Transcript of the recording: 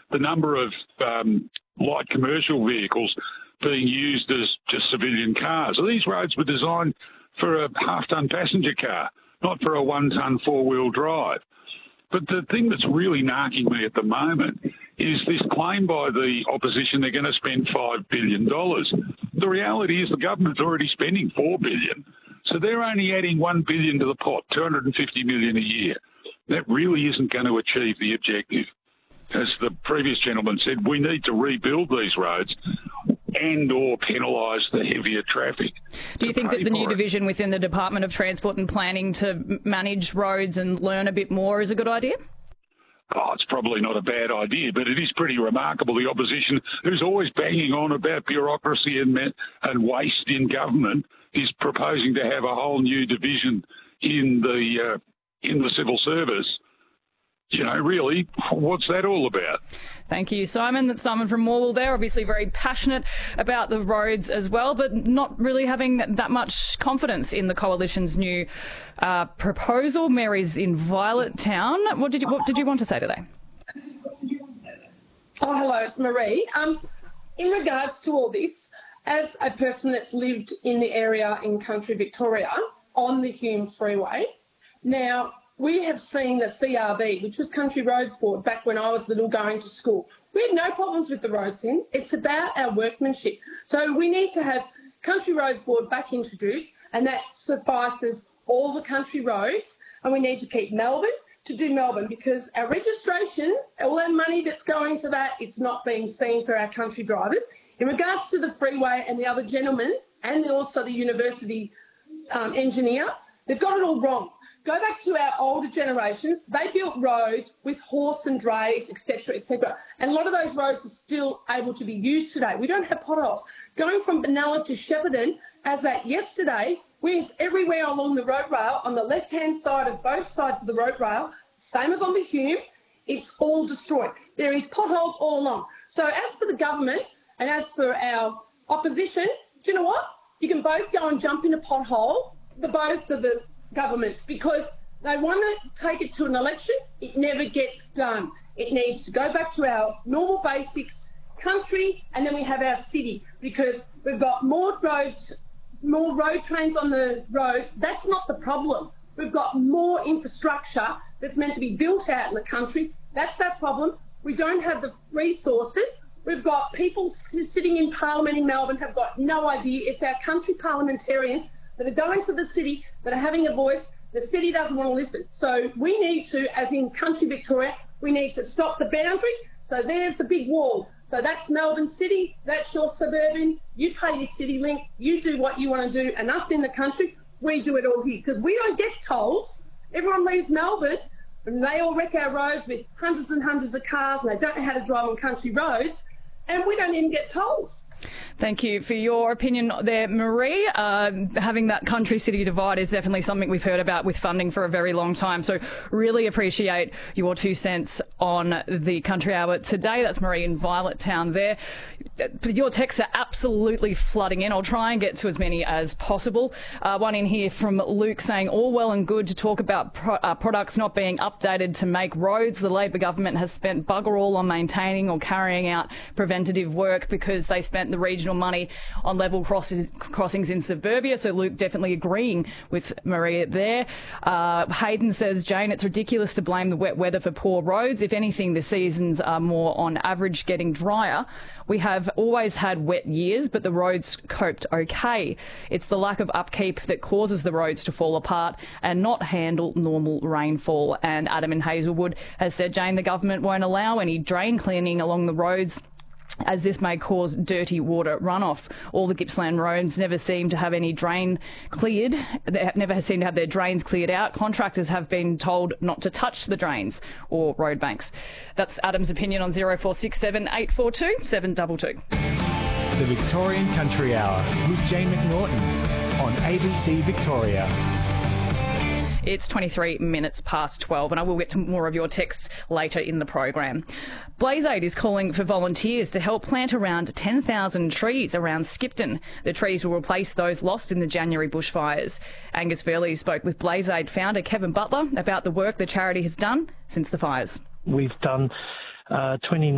the number of light commercial vehicles being used as just civilian cars. So these roads were designed for a half-ton passenger car, not for a one-ton four-wheel drive. But the thing that's really narking me at the moment is this claim by the opposition they're going to spend $5 billion. The reality is the government's already spending $4 billion. So they're only adding $1 billion to the pot, $250 million a year. That really isn't going to achieve the objective. As the previous gentleman said, we need to rebuild these roads and or penalise the heavier traffic. Do you think that the new division within the Department of Transport and Planning to manage roads and learn a bit more is a good idea? Oh, it's probably not a bad idea, but it is pretty remarkable. The opposition, who's always banging on about bureaucracy and waste in government, is proposing to have a whole new division in the civil service. You know, really, what's that all about? Thank you, Simon. That's Simon from Morwell there, obviously very passionate about the roads as well, but not really having that much confidence in the Coalition's new proposal. Mary's in Violet Town. What did you want to say today? Oh, hello, it's Marie. In regards to all this, as a person that's lived in the area in country Victoria on the Hume Freeway, now, we have seen the CRB, which was Country Roads Board, back when I was little going to school. We had no problems with the roads then. It's about our workmanship. So we need to have Country Roads Board back introduced, and that suffices all the country roads. And we need to keep Melbourne to do Melbourne, because our registration, all that money that's going to that, it's not being seen for our country drivers. In regards to the freeway and the other gentleman, and also the university engineer, they've got it all wrong. Go back to our older generations. They built roads with horse and drays, etc., etc. And a lot of those roads are still able to be used today. We don't have potholes. Going from Benalla to Shepparton, as at yesterday, with everywhere along the road rail, on the left-hand side of both sides of the road rail, same as on the Hume, it's all destroyed. There is potholes all along. So as for the government and as for our opposition, do you know what? You can both go and jump in a pothole, both of the governments, because they want to take it to an election. It never gets done. It needs to go back to our normal basics, country, and then we have our city, because we've got more roads, more road trains on the roads. That's not the problem. We've got more infrastructure that's meant to be built out in the country. That's our problem. We don't have the resources. We've got people sitting in Parliament in Melbourne have got no idea. It's our country parliamentarians that are going to the city, that are having a voice. The city doesn't want to listen. So we need to, as in country Victoria, we need to stop the boundary. So there's the big wall. So that's Melbourne City, that's your suburban. You pay your city link, you do what you want to do, and us in the country, we do it all here. Because we don't get tolls. Everyone leaves Melbourne and they all wreck our roads with hundreds and hundreds of cars, and they don't know how to drive on country roads, and we don't even get tolls. Thank you for your opinion there, Marie. Having that country-city divide is definitely something we've heard about with funding for a very long time. So really appreciate your 2 cents on the Country Hour today. That's Marie in Violet Town there. Your texts are absolutely flooding in. I'll try and get to as many as possible. One in here from Luke saying, all well and good to talk about products not being updated to make roads. The Labor government has spent bugger all on maintaining or carrying out preventative work because they spent the regional money on level crossings in suburbia. So Luke definitely agreeing with Maria there. Hayden says, Jane, it's ridiculous to blame the wet weather for poor roads. If anything, the seasons are more on average getting drier. We have always had wet years, but the roads coped okay. It's the lack of upkeep that causes the roads to fall apart and not handle normal rainfall. And Adam in Hazelwood has said, Jane, the government won't allow any drain cleaning along the roads, as this may cause dirty water runoff. All the Gippsland roads never seem to have any drain cleared. They never seem to have their drains cleared out. Contractors have been told not to touch the drains or road banks. That's Adam's opinion on 0467 842 722. The Victorian Country Hour with Jane McNaughton on ABC Victoria. It's 23 minutes past 12, and I will get to more of your texts later in the program. Blaze Aid is calling for volunteers to help plant around 10,000 trees around Skipton. The trees will replace those lost in the January bushfires. Angus Fairley spoke with Blaze Aid founder Kevin Butler about the work the charity has done since the fires. We've done 29